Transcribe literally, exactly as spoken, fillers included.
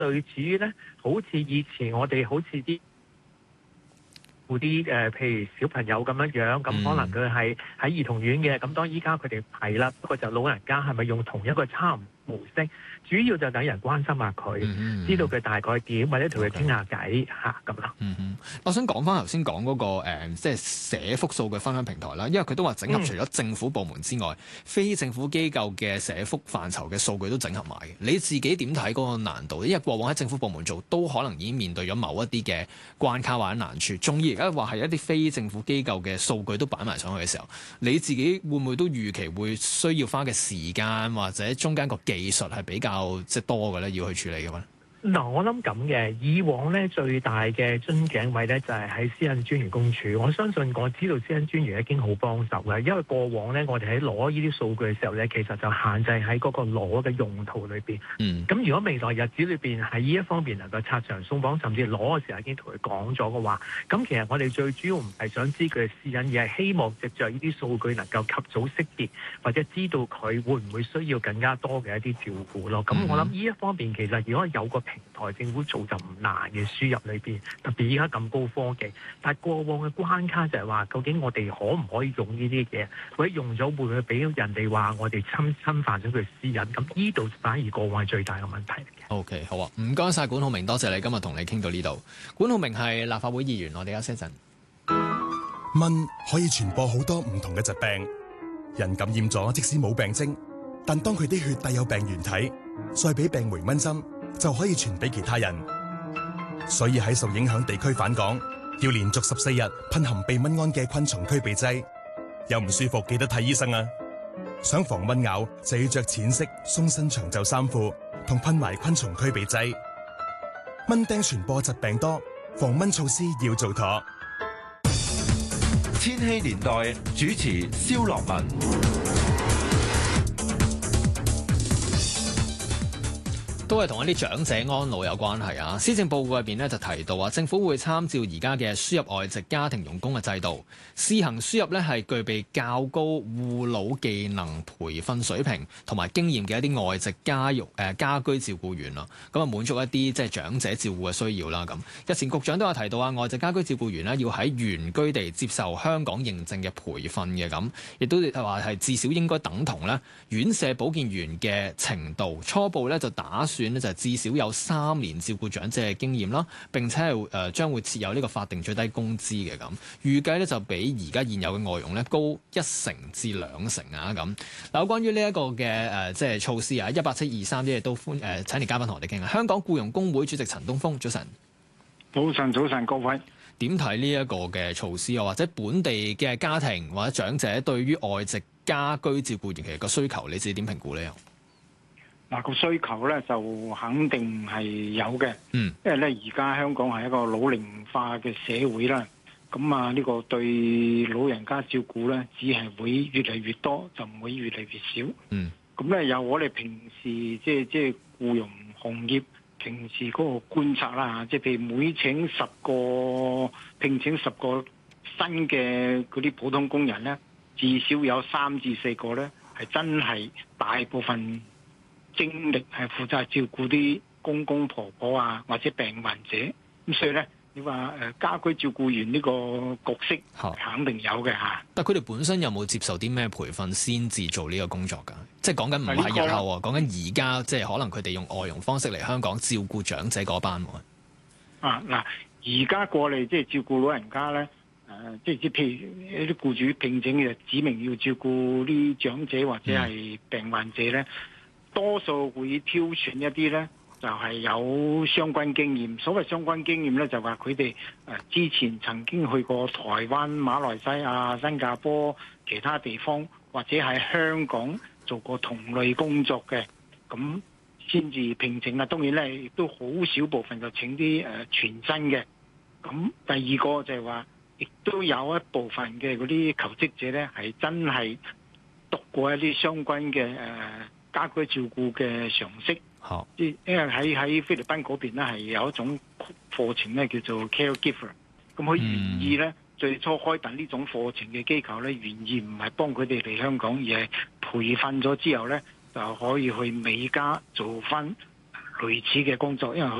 類似於咧，好似以前我哋好似啲嗰啲誒，譬如小朋友咁樣樣，咁可能佢係喺兒童院嘅，咁當依家佢哋係啦，不過就老人家係咪用同一個差唔模式？主要就等人關心下佢，嗯嗯嗯知道佢大概點，或者同佢傾下偈嚇咁啦。 嗯嗯，我想講翻頭先講嗰個、呃、即係社福數據分享平台啦，因為佢都話整合除咗政府部門之外，嗯、非政府機構嘅社福範疇嘅數據都整合埋嘅。你自己點睇嗰個難度？因為過往喺政府部門做，都可能已經面對咗某一啲嘅關卡或者難處，仲要而家話係一啲非政府機構嘅數據都擺埋上去嘅時候，你自己會唔會都預期會需要花嘅時間或者中間個技術係比較即係多嘅咧，要去處理嘅話？ 嗱，我諗咁嘅，以往咧最大嘅樽頸位咧就係喺私隱專員公署。我相信我知道私隱專員已經好幫手嘅，因為過往咧我哋喺攞呢啲數據嘅時候咧，其實就限制喺嗰個攞嘅用途裏邊。嗯。咁如果未來日子裏邊喺呢一方面能夠拆牆鬆綁，甚至攞嘅時候已經同佢講咗嘅話，咁其實我哋最主要唔係想知佢嘅私隱，而係希望藉著呢啲數據能夠及早識別，或者知道佢會唔會需要更加多嘅一啲照顧咯。咁我諗呢一方面其實如果有個平台政府做就唔難嘅輸入裏邊，特別而家咁高科技，但係過往嘅關卡就係話，究竟我哋可唔可以用呢啲嘢？或者用咗會唔會俾人哋話我哋侵侵犯咗佢私隱？咁呢度反而過往係最大嘅問題嚟嘅。 OK， 好啊，唔該晒管浩鳴，多謝你今日同你傾到呢度。管浩鳴係立法會議員，我哋休息一陣。 蚊可以傳播好多唔同嘅疾病，人感染咗即使冇病徵，但當佢啲血帶有病原體，再俾病媒蚊針，就可以傳俾其他人，所以喺受影響地區返港，要連續十四日噴含避蚊胺嘅昆蟲驅避劑。有唔舒服記得睇醫生啊！想防蚊咬就要着淺色鬆身長袖衫褲，同噴埋昆蟲驅避劑。蚊叮傳播疾病多，防蚊措施要做妥。 千禧年代主持蕭樂文。 都係同一啲長者安老有關係啊！施政報告入邊咧就提到啊，政府會參照而家嘅輸入外籍家庭傭工嘅制度，試行輸入咧係具備較高護老技能培訓水平同埋經驗嘅一啲外籍家育誒家居照顧員咯，咁啊滿足一啲即係長者照顧嘅需要啦。咁日前局長都有提到啊，外籍家居照顧員咧要喺原居地接受香港認證嘅培訓嘅，咁亦都係話係至少應該等同咧院舍保健員嘅程度。初步咧就打算咧就至少有三年照顧長者嘅經驗啦，並且係誒將會設有呢個法定最低工資嘅，咁，預計咧就比而家現有嘅外傭咧高一成至兩成啊咁。嗱，有關於呢一個嘅誒即係措施啊，一八七二三啲嘢都歡誒請嚟嘉賓同我哋傾啊。香港僱傭工會主席陳東峰，早晨。 早晨，早晨，各位點睇呢一個嘅措施啊？或者本地嘅家庭或者長者對於外籍家居照顧員其實個需求，你自己點評估呢？ 嗱，個需求咧就肯定係有嘅，嗯，因為咧而家香港係一個老齡化嘅社會啦，咁啊呢個對老人家照顧咧只係會越嚟越多，就唔會越嚟越少，嗯，咁咧由我哋平時即係即係僱傭行業平時嗰個觀察啦，即係譬如每請十個聘請十個新嘅嗰啲普通工人咧，至少有三至四個咧係真係大部分精力係負責照顧啲公公婆婆啊，或者病患者，咁所以咧，你話誒家居照顧員呢個角色肯定有嘅嚇。 但佢哋本身有冇接受啲咩培訓先至做呢個工作㗎？即係講緊唔係日後啊，講緊而家，即係可能佢哋用外傭方式嚟香港照顧長者嗰班喎。 啊嗱，而家過嚟即係照顧老人家咧，誒即係即係譬如一啲僱主聘請嘅指明要照顧啲長者或者係病患者咧。嗯多數會挑選一啲呢，就係有相關經驗。所謂相關經驗呢，就話佢哋誒之前曾經去過台灣、馬來西亞、新加坡其他地方，或者喺香港做過同類工作嘅，咁先至聘請啦。當然呢，亦都好少部分就請啲誒全新嘅。咁第二個就係話，亦都有一部分嘅嗰啲求職者呢，係真係讀過一啲相關嘅誒。呃家居照顧嘅常識，好，即因為喺喺菲律賓嗰邊咧係有一種課程咧叫做 caregiver， 咁佢願意咧、嗯、最初開辦呢種課程嘅機構咧願意唔係幫佢哋嚟香港，而係培訓咗之後咧就可以去美加做翻類似嘅工作，因為